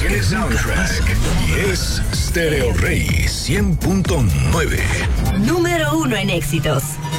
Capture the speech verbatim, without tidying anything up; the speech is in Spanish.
Tiene soundtrack y es Stereo Rey cien punto nueve. Número uno en éxitos.